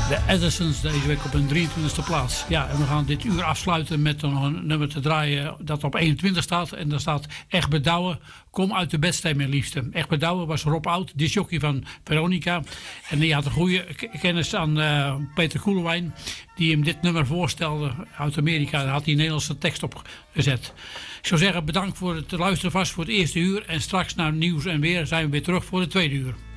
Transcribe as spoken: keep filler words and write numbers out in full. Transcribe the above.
De Edisons deze week op een drieëntwintigste plaats. Ja, en we gaan dit uur afsluiten met nog een nummer te draaien dat op eenentwintig staat. En daar staat Echt Bedouwen, kom uit de bedstee mijn liefste. Echt Bedouwen was Rob Oud, disjockey van Veronica. En die had een goede k- kennis aan uh, Peter Koelewijn, die hem dit nummer voorstelde uit Amerika. Daar had hij een Nederlandse tekst op gezet. Ik zou zeggen, bedankt voor het luisteren vast voor het eerste uur. En straks naar nieuws en weer zijn we weer terug voor het tweede uur.